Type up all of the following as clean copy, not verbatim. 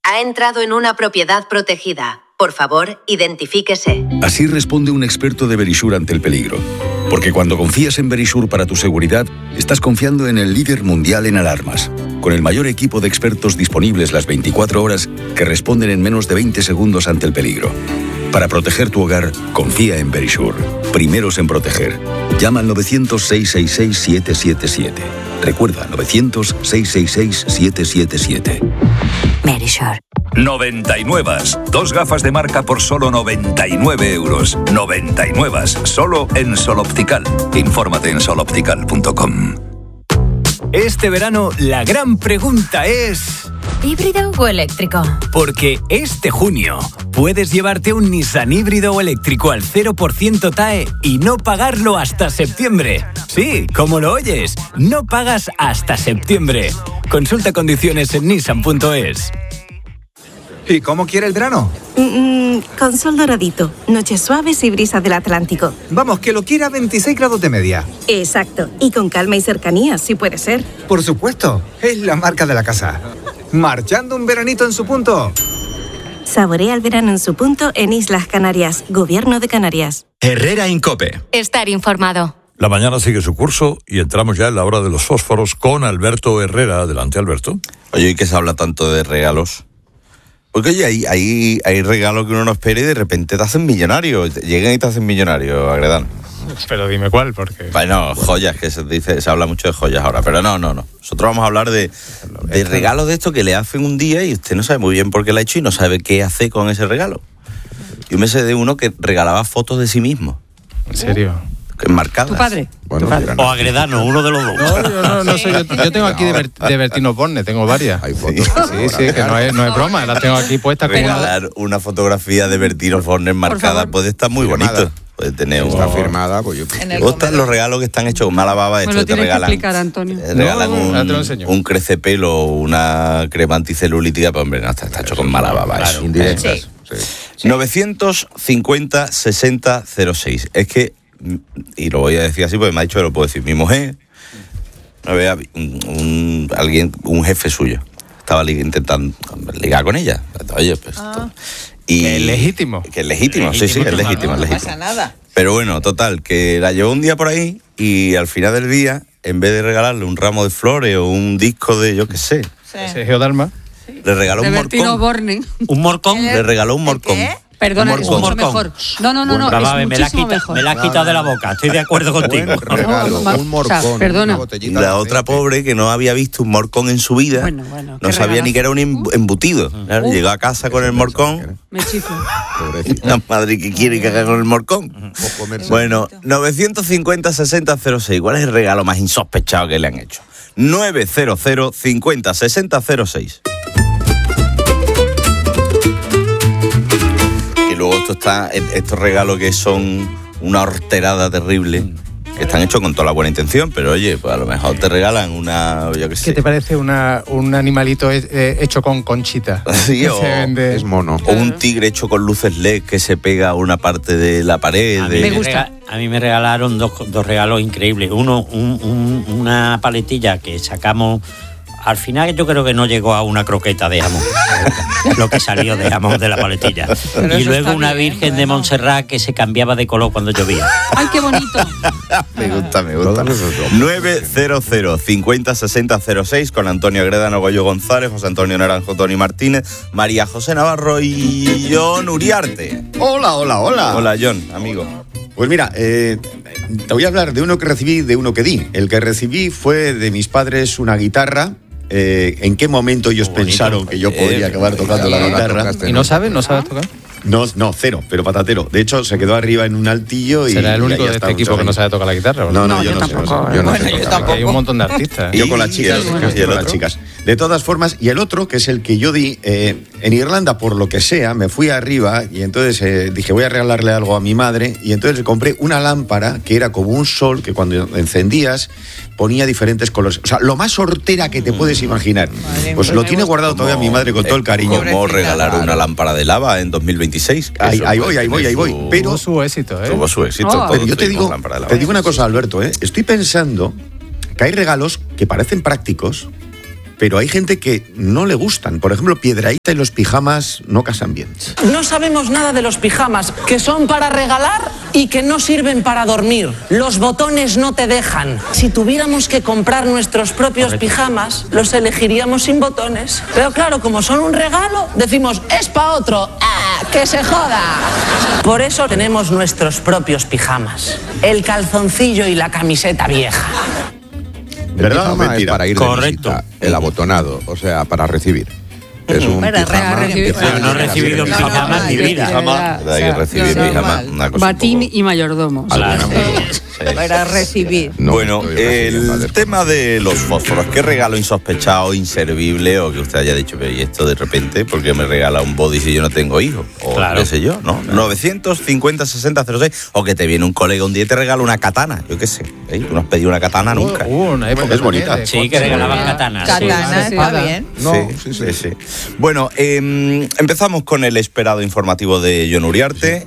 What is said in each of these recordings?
Ha entrado en una propiedad protegida. Por favor, identifíquese. Así responde un experto de Verisure ante el peligro. Porque cuando confías en Verisure para tu seguridad, estás confiando en el líder mundial en alarmas, con el mayor equipo de expertos disponibles las 24 horas que responden en menos de 20 segundos ante el peligro. Para proteger tu hogar, confía en Verisure. Primeros en proteger. Llama al 900-666-777. Recuerda, 900-666-777. Verisure. 99. 2 gafas de marca por solo 99 euros. 99. Solo en Sol Optical. Infórmate en soloptical.com. Este verano la gran pregunta es... ¿híbrido o eléctrico? Porque este junio puedes llevarte un Nissan híbrido o eléctrico al 0% TAE y no pagarlo hasta septiembre. Sí, como lo oyes, no pagas hasta septiembre. Consulta condiciones en nissan.es. ¿Y cómo quiere el verano? Con sol doradito, noches suaves y brisas del Atlántico. Vamos, que lo quiera a 26 grados de media. Exacto, y con calma y cercanía, si puede ser. Por supuesto, es la marca de la casa. Marchando un veranito en su punto. Saborea el verano en su punto en Islas Canarias, Gobierno de Canarias. Herrera Incope. Estar informado. La mañana sigue su curso y entramos ya en la hora de los fósforos con Alberto Herrera. Adelante, Alberto. Oye, ¿y qué se habla tanto de regalos? Porque oye, hay regalos que uno no espera y de repente te hacen millonario. Llegan y te hacen millonario, Agredano. Pero dime cuál, porque... Bueno, joyas, que se habla mucho de joyas ahora, pero no. Nosotros vamos a hablar de regalos de esto que le hacen un día y usted no sabe muy bien por qué lo ha hecho y no sabe qué hace con ese regalo. Yo me sé de uno que regalaba fotos de sí mismo. ¿En serio? Enmarcadas. ¿Tu padre? Bueno, o Agredano, uno de los dos. No soy yo tengo aquí de Bertino Borne, tengo varias. Hay fotos. Sí, que no es broma, las tengo aquí puestas. Regalar una fotografía de Bertino Borne enmarcada puede estar muy bonito. Puede tener está firmada, pues yo... Gustan los regalos que están hechos con mala baba. Pues lo tienes que explicar, Antonio. Regalan un crecepelo o una crema anticelulítica, pues hombre, no, está hecho con mala baba. Claro, indirectas. Sí. 950-60-06. Es que, y lo voy a decir así porque me ha dicho que lo puedo decir, mi mujer, un jefe suyo, estaba intentando ligar con ella. Oye, pues... Y ¿es legítimo? Que es legítimo, sí, es legítimo. No pasa nada. Pero bueno, total, que la llevó un día por ahí y al final del día, en vez de regalarle un ramo de flores o un disco de, yo qué sé, Sergio Dalma, le regaló un Bertino morcón. Borne. ¿Un morcón? Le regaló un morcón. ¿Qué? Perdona, es mucho mejor. No, es muchísimo mejor. Me la has quitado de la boca, estoy de acuerdo contigo. Regalo, un morcón, perdona. una botellita La de otra aceite. pobre que no había visto un morcón en su vida, no sabía ni que era un embutido. Claro, llegó a casa con el morcón. Me chiflo. La madre que quiere que haga con el morcón. Bueno, 950-60-06. ¿Cuál es el regalo más insospechado que le han hecho? 900-50-60-06. Y luego estos regalos que son una horterada terrible, que están hechos con toda la buena intención, pero oye, pues a lo mejor te regalan una, yo qué sé. ¿qué te parece un animalito hecho con conchita? Sí, es mono. O un tigre hecho con luces LED que se pega a una parte de la pared. Me gusta. A mí me regalaron dos regalos increíbles. Uno, una paletilla que sacamos... Al final yo creo que no llegó a una croqueta de jamón, lo que salió de jamón de la paletilla. Pero y eso luego está una bien, Virgen de Montserrat que se cambiaba de color cuando llovía. ¡Ay, qué bonito! Me gusta. 900-50-60-06 con Antonio Agredano, Goyo González, José Antonio Naranjo, Tony Martínez, María José Navarro y John Uriarte. Hola. Hola, John, amigo. Pues mira, te voy a hablar de uno que recibí y de uno que di. El que recibí fue de mis padres una guitarra. ¿En qué momento ellos pensaron que yo podría acabar tocando la guitarra? ¿Y no sabes tocar? No, cero, pero patatero. De hecho, se quedó arriba en un altillo y... ¿Será el único de este equipo que no sabe tocar la guitarra? ¿O No, yo no sé. Yo tampoco. Hay un montón de artistas. Yo con las chicas y con las chicas. De todas formas, y el otro, que es el que yo di, en Irlanda, por lo que sea, me fui arriba y entonces dije, voy a regalarle algo a mi madre, y entonces le compré una lámpara que era como un sol que cuando encendías ponía diferentes colores. O sea, lo más hortera que te puedes imaginar. Pues lo tiene guardado todavía mi madre con todo el cariño. ¿Cómo regalar una lámpara de lava en 2026? Ahí voy. Pero tuvo su éxito, Tuvo su éxito. Pero yo te digo una cosa, Alberto, estoy pensando que hay regalos que parecen prácticos, pero hay gente que no le gustan. Por ejemplo, Piedrahíta y los pijamas no casan bien. No sabemos nada de los pijamas, que son para regalar y que no sirven para dormir. Los botones no te dejan. Si tuviéramos que comprar nuestros propios pijamas, los elegiríamos sin botones. Pero claro, como son un regalo, decimos, es para otro. ¡Ah, que se joda! Por eso tenemos nuestros propios pijamas. El calzoncillo y la camiseta vieja. ¿Verdad o mentira? Es para ir de visita, el abotonado, o sea, para recibir. Es un pijama. Yo no he recibido pijamas en mi vida. Hay que recibir pijama. Batín y mayordomo. Para recibir. Bueno, el tema de los fósforos. ¿Qué regalo insospechado, inservible o que usted haya dicho, pero y esto de repente, ¿por qué me regala un body si yo no tengo hijos? O qué sé yo, ¿no? 950-60-06 o que te viene un colega un día y te regala una katana, yo qué sé. Tú no has pedido una katana nunca. Es bonita. Sí, que regalaban katanas. Katana, está bien. Sí. Bueno, empezamos con el esperado informativo de Jon Uriarte.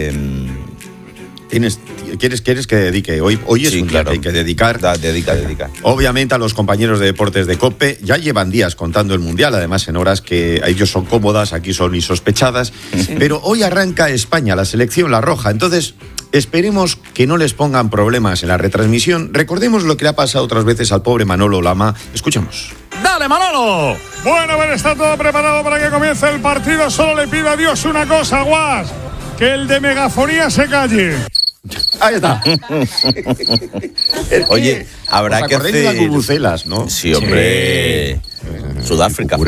¿Quieres que dedique? Hoy es un día que hay que dedicar. Dedica. Obviamente a los compañeros de deportes de COPE ya llevan días contando el Mundial, además en horas que a ellos son cómodas, aquí son insospechadas. Pero hoy arranca España, la selección, la roja. Entonces, esperemos que no les pongan problemas en la retransmisión. Recordemos lo que le ha pasado otras veces al pobre Manolo Lama. Escuchemos. ¡Dale, Manolo! Bueno, a ver, está todo preparado para que comience el partido. Solo le pido a Dios una cosa, Guas: que el de megafonía se calle. Ahí está. Oye, habrá que hacer las bubucelas, ¿no? Sí, hombre. Sudáfrica.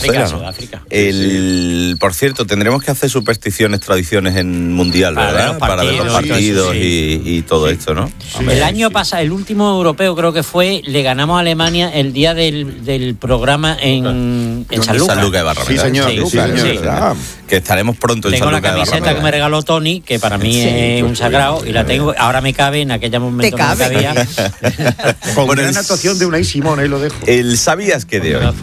Por cierto, tendremos que hacer supersticiones, tradiciones en Mundial, ¿verdad? Para ver los partidos y todo esto, ¿no? El año pasado, el último europeo creo que fue, le ganamos a Alemania el día del programa en Sanlúcar. Sanlúcar de Barrameda. Sí, señor. Que estaremos pronto en Tengo Sanlúcar de la camiseta Barrameda. que me regaló Tony, que para mí es un sagrado, y la tengo, ahora me cabe, en aquel momento no me cabía. Con gran actuación de Unai Simón, ahí lo dejo. El ¿sabías que de hoy?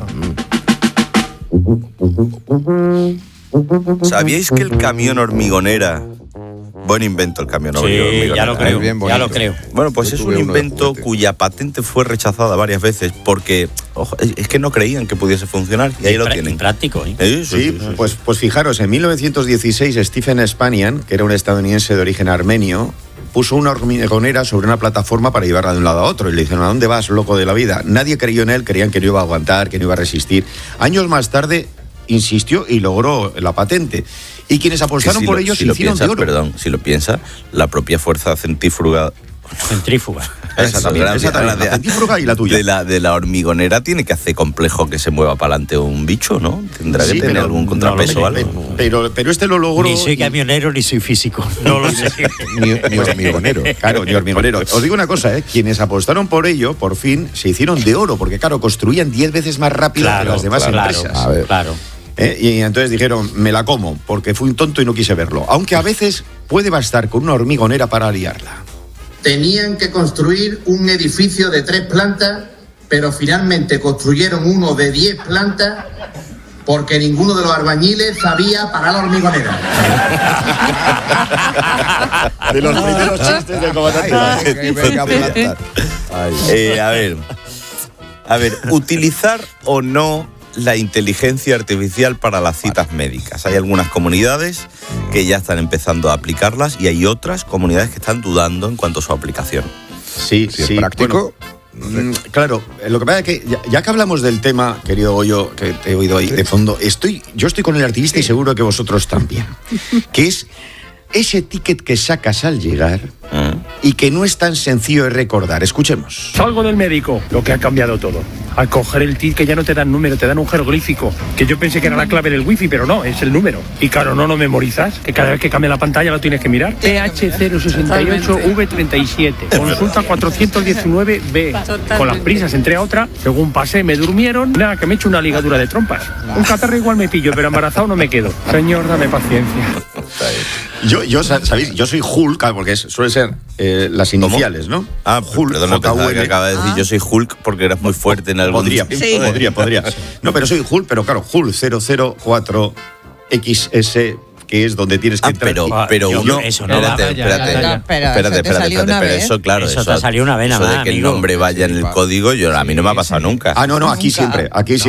¿Sabíais que el camión hormigonera... Buen invento el camión hormigonera. Ya lo creo. Bueno, pues es un invento cuya patente fue rechazada varias veces porque es que no creían que pudiese funcionar y ahí lo tienen. Práctico, Sí, pues fijaros, en 1916 Stephen Spanian, que era un estadounidense de origen armenio, puso una hormigonera sobre una plataforma para llevarla de un lado a otro y le dijeron, ¿a dónde vas, loco de la vida? Nadie creyó en él, creían que no iba a aguantar, que no iba a resistir. Años más tarde insistió y logró la patente. Y quienes apostaron por ello se hicieron de oro. Perdón, si lo piensa, la propia fuerza centrífuga. Esa también, la centrífuga y la tuya. De la hormigonera tiene que hacer complejo que se mueva para adelante un bicho, ¿no? Tendrá que tener algún contrapeso o algo. Pero este lo logró. Ni soy camionero ni soy físico. No lo sé. ni hormigonero. Claro, ni hormigonero. Os digo una cosa, quienes apostaron por ello, por fin, se hicieron de oro, porque claro, construían 10 veces más rápido que las demás empresas. Claro. Y entonces dijeron, me la como, porque fui un tonto y no quise verlo. Aunque a veces puede bastar con una hormigonera para liarla. Tenían que construir un edificio de 3 plantas, pero finalmente construyeron uno de 10 plantas porque ninguno de los albañiles sabía parar la hormigonera. De los primeros chistes del comandante. A ver, utilizar o no la inteligencia artificial para las citas médicas. Hay algunas comunidades que ya están empezando a aplicarlas y hay otras comunidades que están dudando en cuanto a su aplicación. Sí. ¿Es práctico? Bueno, claro, lo que pasa es que ya que hablamos del tema, querido Goyo, que te he oído ahí de fondo, yo estoy con el artista y seguro que vosotros también, que es ese ticket que sacas al llegar y que no es tan sencillo de recordar. Escuchemos. Salgo del médico, lo que ha cambiado todo. Al coger el ticket ya no te dan número, te dan un jeroglífico, que yo pensé que era la clave del wifi, pero no, es el número. Y claro, no lo memorizas, que cada vez que cambia la pantalla lo tienes que mirar. TH068V37, consulta 419B. Con las prisas entré a otra, según pasé me durmieron, nada, que me he hecho una ligadura de trompas. Un catarro igual me pillo, pero embarazado no me quedo. Señor, dame paciencia. ¿Sabéis? Yo soy Hulk, porque suele ser las iniciales, ¿no? Hulk, perdona, pensaba que acaba de decir yo soy Hulk porque eras muy fuerte en algún... Podría. No, pero soy Hulk, pero claro, Hulk 004XS que es donde tienes que entrar. Pero uno... Eso no espérate, pero eso, claro... Eso te ha salido una vez nada más, de que el nombre vaya en el código, a mí no me ha pasado nunca. No, aquí siempre. Aquí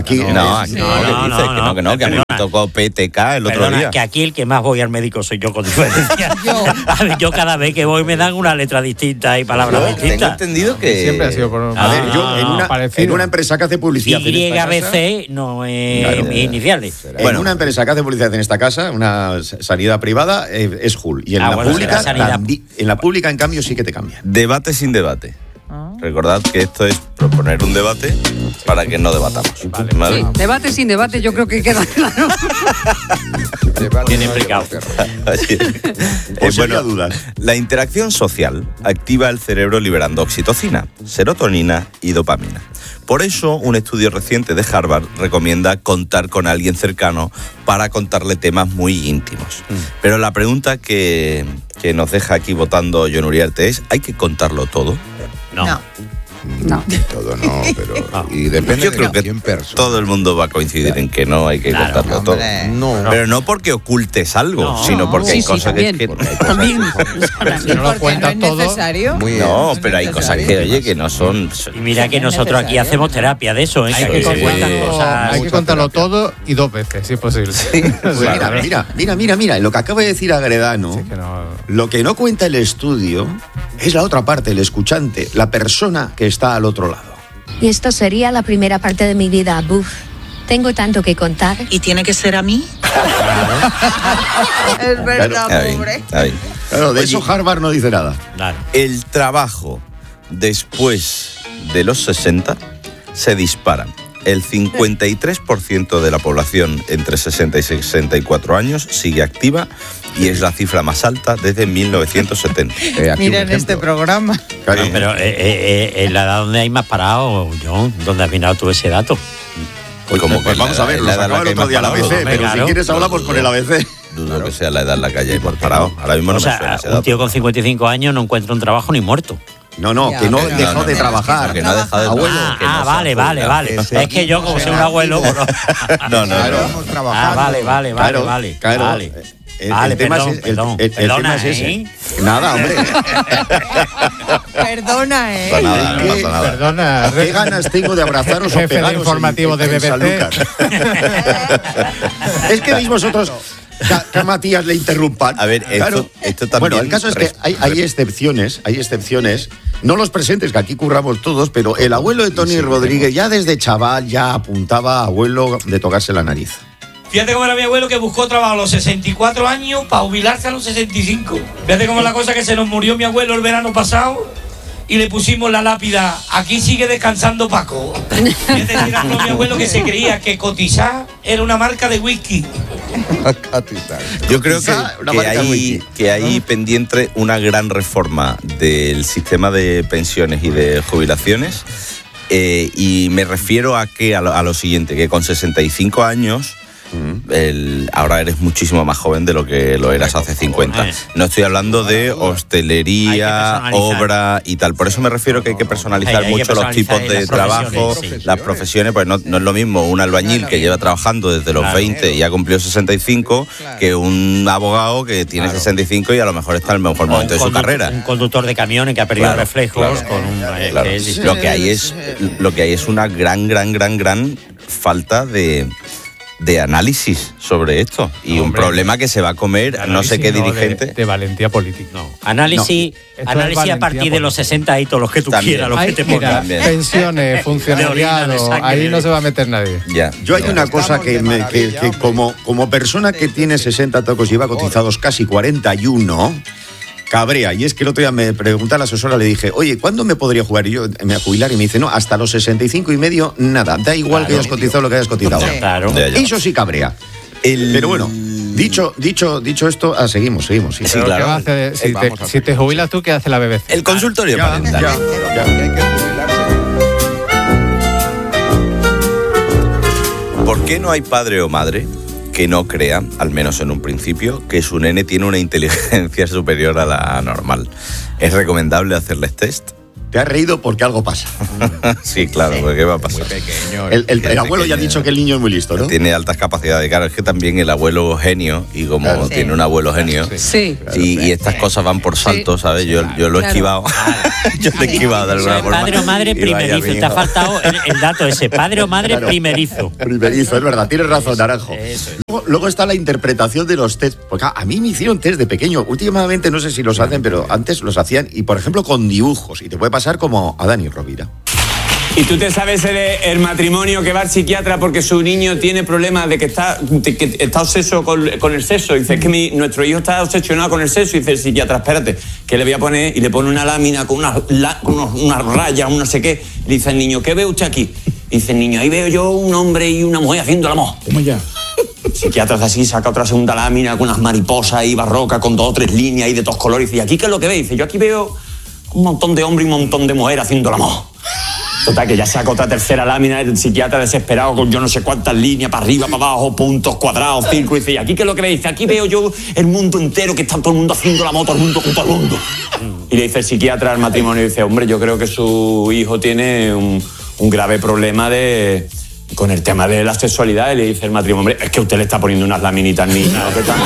no, que a mí me tocó PTK el otro día. Que aquí el que más voy al médico soy yo, con diferencia. Yo cada vez que voy me dan una letra distinta y palabras distintas. Tengo entendido que... Siempre ha sido por... A ver, yo en una empresa que hace publicidad... YBC no es mis iniciales. En una empresa que hace publicidad en esta casa, una sanidad privada, es Hull. Y en la pública, en cambio, sí que te cambia. Debate sin debate. Recordad que esto es proponer un debate para que no debatamos. ¿Vale? Sí, debate sin debate, yo creo que queda claro. Bien explicado. Bueno, dudas. La interacción social activa el cerebro liberando oxitocina, serotonina y dopamina. Por eso, un estudio reciente de Harvard recomienda contar con alguien cercano para contarle temas muy íntimos. Pero la pregunta que nos deja aquí votando Jon Uriarte es, ¿hay que contarlo todo? No. Todo no, pero... Y depende. Yo creo que todo el mundo va a coincidir en que no hay que contarlo todo. Pero no porque ocultes algo, sino porque hay cosas que... También. Si no lo cuentas todo... necesario. No, pero hay cosas que no son... Y mira que nosotros aquí hacemos terapia de eso, ¿eh? Hay que contarlo todo y 2 veces, si es posible. Mira, lo que acaba de decir Agredano, lo que no cuenta el estudio es la otra parte, el escuchante, la persona que está al otro lado. Y esto sería la primera parte de mi vida. Buf, tengo tanto que contar. ¿Y tiene que ser a mí? Es verdad, pobre. Claro, de eso Harvard no dice nada. El trabajo después de los 60 se dispara. El 53% de la población entre 60 y 64 años sigue activa y es la cifra más alta desde 1970. Miren este programa. Claro. Pero en la edad donde hay más parados, John, ¿dónde has mirado tú ese dato? Pues vamos a ver, lo sacaba el otro día la ABC, pero si quieres hablamos con el ABC. Dudo que sea la edad en la que hayáis parado. Ahora mismo no me suena ese dato. Un tío con 55 años no encuentra un trabajo ni muerto. No, que no dejó de trabajar. Que no ha dejado de abuelo. Vale. Es que yo, como soy un abuelo... No. Vale. El tema es ese. Nada, hombre. Perdona, Perdona. ¿Qué ganas tengo de abrazaros o pegaros informativo de BBC? Es que veis vosotros que a Matías le interrumpan. A ver, esto también... Bueno, el caso es que hay excepciones. No los presentes, que aquí curramos todos, pero el abuelo de Tony Rodríguez ya desde chaval ya apuntaba a abuelo de tocarse la nariz. Fíjate cómo era mi abuelo, que buscó trabajo a los 64 años para jubilarse a los 65. Fíjate cómo es la cosa, que se nos murió mi abuelo el verano pasado y le pusimos la lápida: aquí sigue descansando Paco. Fíjate, era mi abuelo, que se creía que cotizar era una marca de whisky. Yo creo que hay pendiente una gran reforma del sistema de pensiones y de jubilaciones, y me refiero a lo siguiente, que con 65 años ahora eres muchísimo más joven de lo que lo eras hace 50. No estoy hablando de hostelería, obra y tal. Por eso me refiero que hay que personalizar mucho los tipos de trabajo, las profesiones, pues no es lo mismo un albañil que lleva trabajando desde los 20 y ha cumplido 65 que un abogado que tiene 65 y a lo mejor está en el mejor momento de su carrera. Un conductor de camiones que ha perdido reflejos con un... Lo que hay es una gran falta de análisis sobre esto y un problema que se va a comer no sé qué dirigente de valentía política. Análisis a partir de los 60 y todos los que tú quieras, los que te pongan. Pensiones, funcionariado, ahí no se va a meter nadie. Yo hay una cosa que como persona que tiene 60 tacos y lleva cotizados casi 41, cabrea. Y es que el otro día me pregunté a la asesora, le dije, oye, ¿cuándo me podría jubilar? Y yo me jubilar, y me dice, no, hasta los 65 y medio, nada. Da igual que hayas cotizado lo que hayas cotizado. Eso sí cabrea. Pero bueno, dicho esto, seguimos. Sí, claro. ¿Qué va a hacer? Si te jubilas tú, ¿qué hace la BBC? El consultorio parental. ¿Por qué no hay padre o madre que no crea, al menos en un principio, que su nene tiene una inteligencia superior a la normal? ¿Es recomendable hacerles test? te has reído porque algo pasa. Sí, claro, porque ¿qué va a pasar? Muy pequeño. El abuelo ya ha dicho que el niño es muy listo, ¿no? Tiene altas capacidades. Claro, es que también el abuelo genio, y como tiene un abuelo genio, Sí. y estas cosas van por saltos, ¿sabes? Yo lo he esquivado. Yo lo he esquivado de alguna forma. Padre o madre Y vaya, primerizo. mi Te ha hijo. faltado el dato ese. Padre o madre primerizo. Primerizo, es verdad, tienes razón, Naranjo. Luego está la interpretación de los test. Porque a mí me hicieron test de pequeño. Últimamente no sé si los hacen, pero antes los hacían. Y por ejemplo con dibujos. Y te puede pasar como a Dani Rovira. ¿Y tú te sabes el matrimonio que va al psiquiatra porque su niño tiene problemas de que está obseso con el sexo? Dice, es que nuestro hijo está obsesionado con el sexo. Y dice el psiquiatra, espérate, que le voy a poner, y le pone una lámina con unas rayas, un no sé qué. Le dice al niño, ¿qué ve usted aquí? Y dice el niño, ahí veo yo un hombre y una mujer haciendo el amor. ¿Cómo ya? El psiquiatra hace así, saca otra segunda lámina con unas mariposas ahí barrocas, con 2 o 3 líneas y de todos colores. Y dice, ¿y aquí qué es lo que ve? Dice, yo aquí veo un montón de hombres y un montón de mujeres haciendo el amor. Total, que ya saca otra tercera lámina, el psiquiatra desesperado con yo no sé cuántas líneas, para arriba, para abajo, puntos, cuadrados, círculos. Y dice, ¿y aquí qué es lo que ve? Dice, aquí veo yo el mundo entero, que está todo el mundo haciendo el amor, todo el mundo con todo el mundo. Y le dice el psiquiatra al matrimonio, dice, hombre, yo creo que su hijo tiene un grave problema con el tema de la sexualidad. Y le dice el matrimonio, hombre, es que usted le está poniendo unas laminitas niños.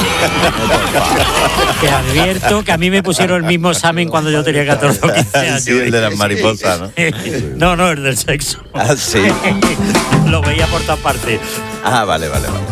Que advierto que a mí me pusieron el mismo examen cuando yo tenía 14 o 15 años. Sí, el de las mariposas, ¿no? No, el del sexo. Ah, sí. Lo veía por todas partes. Ah, vale.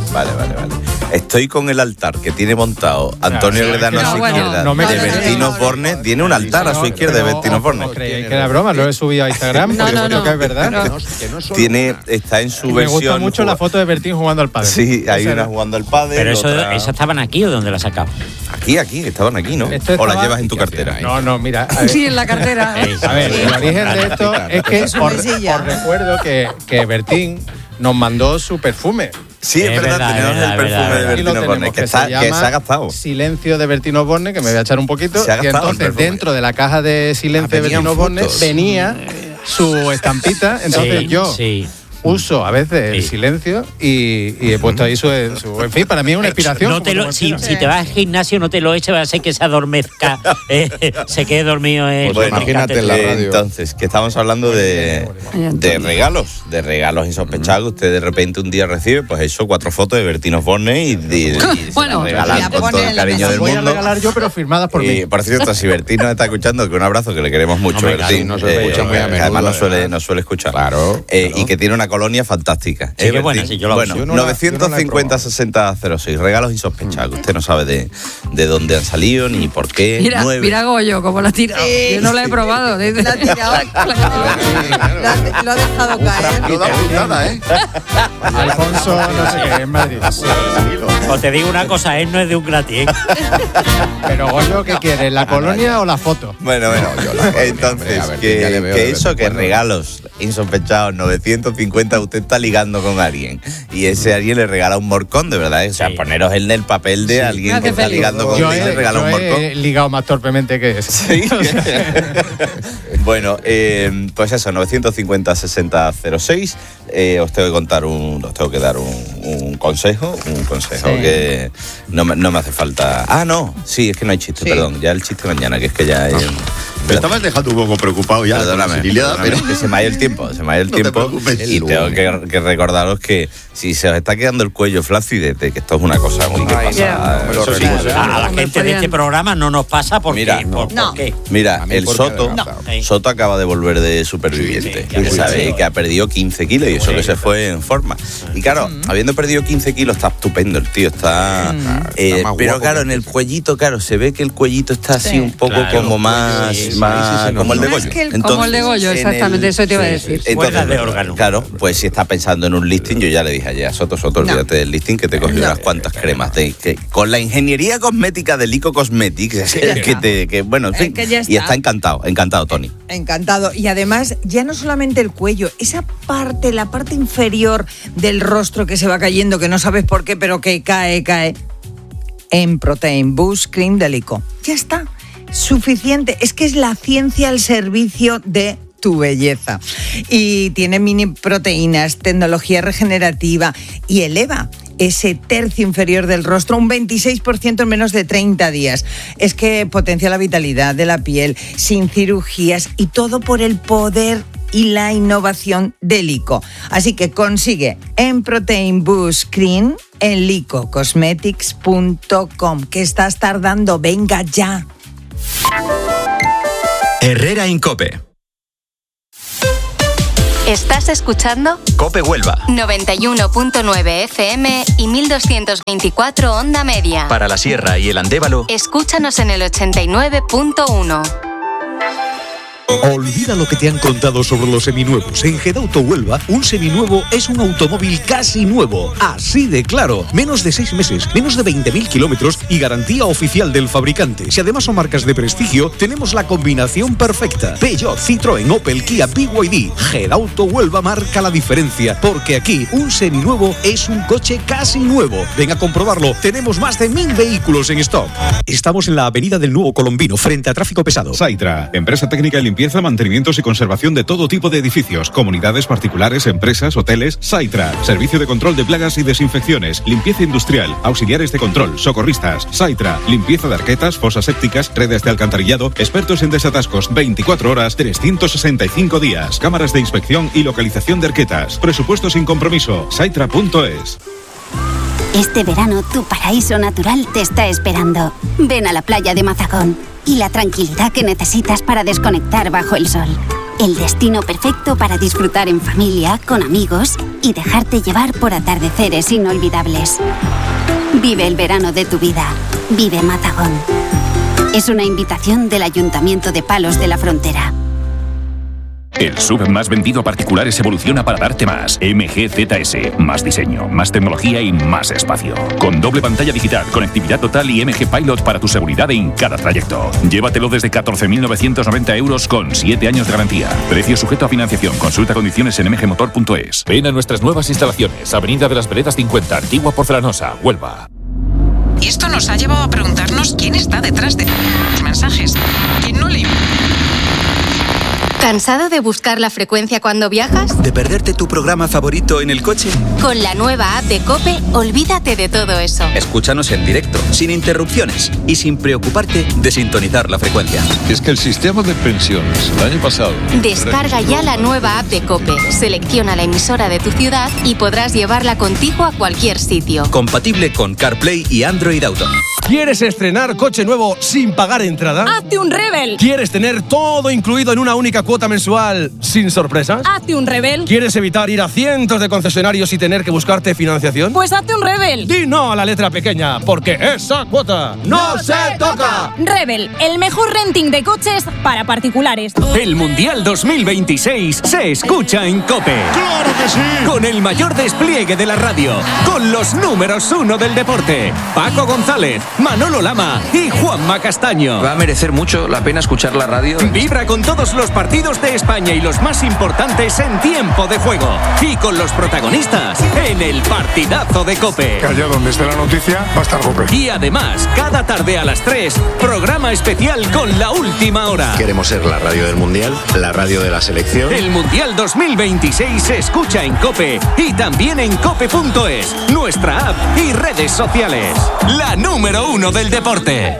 Estoy con el altar que tiene montado Antonio Gredano a su izquierda de Bertino Borne. Tiene un altar a su izquierda de Bertino Borne. Que era broma, lo he subido a Instagram porque creo que es verdad. Está en su me versión. gusta mucho la foto de Bertín jugando al pádel. Sí, hay una jugando al pádel. Pero ¿esas estaban aquí o dónde las sacaba? Aquí, estaban aquí, ¿no? ¿O las llevas en tu cartera? No, mira. Sí, en la cartera. A ver, el origen de esto es que os recuerdo que Bertín nos mandó su perfume. Sí, es verdad, tenemos el perfume de Bertino Borne, que se ha gastado. Silencio de Bertino Borne, que me voy a echar un poquito. Se ha gastado. Y entonces, dentro de la caja de Silencio de Bertino Borne venía su estampita. Entonces yo uso a veces el silencio y he puesto ahí su. En fin, para mí es una inspiración. Si te vas al gimnasio, no te lo eches, va a ser que se adormezca, se quede dormido. Pues imagínate en la radio. Entonces, que estamos hablando de regalos insospechados que usted de repente un día recibe, pues eso, 4 fotos de Bertino Borne y bueno, regalar con todo el cariño del mundo. Voy a regalar yo, pero firmadas por mí. Por cierto, si Bertín nos está escuchando, que un abrazo, que le queremos mucho, Bertín. No se escucha muy a menudo. Además no suele escuchar. Claro. Y que tiene una colonia fantástica. Sí, qué buena, sí, yo la uso. 950-6006, regalos insospechados, que usted no sabe de dónde han salido ni por qué. Mira Goyo, como la tira. Yo no la he probado. La ha tirado. Lo ha dejado caer. Lo da puntada, ¿eh? Alfonso, no sé qué, en Madrid. O te digo una cosa, él no es de un gratis. Pero Goyo, ¿qué quieres? ¿La colonia o la foto? Bueno, entonces, que regalos insospechados, 950, usted está ligando con alguien y ese alguien le regala un morcón, de verdad, o sea, poneros en el papel de alguien que está ligando con usted y le regala un morcón. He ligado más torpemente que eso. Sí. Bueno, pues eso, 950-6006. Os tengo que dar un consejo que no me hace falta. Ah, no, sí, es que no hay chiste, perdón, ya el chiste mañana, que es que ya me estabas dejando un poco preocupado ya. Perdóname, pero que se me ha ido el tiempo, y tengo que recordaros que si se os está quedando el cuello flácido, que esto es una cosa muy que pasa. A la gente de este programa no nos pasa porque. Mira, el Soto acaba de volver de Superviviente. Que ha perdido 15 kilos y eso que se fue en forma. Y claro, habiendo perdido 15 kilos, está estupendo el tío, está. Pero claro, en el cuellito, se ve que el cuellito está así un poco como más como el de Goyo. Como el de Goyo, exactamente, eso te iba a decir. Entonces, de órgano. Claro, pues si está pensando en un listing, yo ya le dije ayer a Soto, olvídate del listing, que te he cogido unas cuantas cremas con la ingeniería cosmética de Lico Cosmetics, bueno, en fin, y está encantado Tony. Encantado. Y además, ya no solamente el cuello, esa parte, la parte inferior del rostro que se va cayendo, que no sabes por qué, pero que cae. En Protein Boost Cream de Lico. Ya está. Suficiente. Es que es la ciencia al servicio de tu belleza. Y tiene mini proteínas, tecnología regenerativa y eleva ese tercio inferior del rostro un 26% en menos de 30 días. Es que potencia la vitalidad de la piel sin cirugías y todo por el poder y la innovación de Lyko. Así que consigue en Protein Boost Cream en lycocosmetics.com. ¿Qué estás tardando? Venga ya. Herrera Incope. ¿Estás escuchando? Cope Huelva. 91.9 FM y 1224 onda media. Para la Sierra y el Andévalo. Escúchanos en el 89.1. Olvida lo que te han contado sobre los seminuevos. En Gedauto Huelva, un seminuevo es un automóvil casi nuevo. Así de claro. Menos de 6 meses, menos de 20.000 kilómetros y garantía oficial del fabricante. Si además son marcas de prestigio, tenemos la combinación perfecta. Peugeot, Citroën, Opel, Kia, BYD. Gedauto Huelva marca la diferencia. Porque aquí, un seminuevo es un coche casi nuevo. Ven a comprobarlo. Tenemos más de 1.000 vehículos en stock. Estamos en la avenida del Nuevo Colombino, frente a Tráfico Pesado. Saitra, empresa técnica y limpieza, mantenimientos y conservación de todo tipo de edificios, comunidades particulares, empresas, hoteles. Saitra, servicio de control de plagas y desinfecciones, limpieza industrial, auxiliares de control, socorristas. Saitra, limpieza de arquetas, fosas sépticas, redes de alcantarillado, expertos en desatascos, 24 horas, 365 días, cámaras de inspección y localización de arquetas. Presupuesto sin compromiso. Saitra.es. Este verano tu paraíso natural te está esperando. Ven a la playa de Mazagón y la tranquilidad que necesitas para desconectar bajo el sol. El destino perfecto para disfrutar en familia, con amigos y dejarte llevar por atardeceres inolvidables. Vive el verano de tu vida. Vive Mazagón. Es una invitación del Ayuntamiento de Palos de la Frontera. El SUV más vendido a particulares evoluciona para darte más. MG ZS. Más diseño, más tecnología y más espacio. Con doble pantalla digital, conectividad total y MG Pilot para tu seguridad en cada trayecto. Llévatelo desde 14.990 euros con 7 años de garantía. Precio sujeto a financiación. Consulta condiciones en mgmotor.es. Ven a nuestras nuevas instalaciones. Avenida de las Veredas 50, Antigua Porcelanosa, Huelva. Y esto nos ha llevado a preguntarnos quién está detrás de los mensajes. ¿Quién no le... ¿Cansado de buscar la frecuencia cuando viajas? ¿De perderte tu programa favorito en el coche? Con la nueva app de COPE, olvídate de todo eso. Escúchanos en directo, sin interrupciones y sin preocuparte de sintonizar la frecuencia. Es que el sistema de pensiones el año pasado... Descarga ya la nueva app de COPE, selecciona la emisora de tu ciudad y podrás llevarla contigo a cualquier sitio. Compatible con CarPlay y Android Auto. ¿Quieres estrenar coche nuevo sin pagar entrada? ¡Hazte un Rebel! ¿Quieres tener todo incluido en una única cuota mensual sin sorpresas? ¡Hazte un Rebel! ¿Quieres evitar ir a cientos de concesionarios y tener que buscarte financiación? Pues hazte un Rebel. Di no a la letra pequeña, porque esa cuota no se toca. Rebel, el mejor renting de coches para particulares. El Mundial 2026 se escucha en COPE. ¡Claro que sí! Con el mayor despliegue de la radio, con los números 1 del deporte, Paco González, Manolo Lama y Juanma Castaño. Va a merecer mucho la pena escuchar la radio. Vibra con todos los partidos de España y los más importantes en tiempo de juego. Y con los protagonistas en el partidazo de COPE. Que allá donde esté la noticia va a estar COPE. Y además, cada tarde a las 3, programa especial con la última hora. Queremos ser la radio del Mundial, la radio de la selección. El Mundial 2026 se escucha en COPE y también en cope.es, nuestra app y redes sociales. La número 1 del deporte.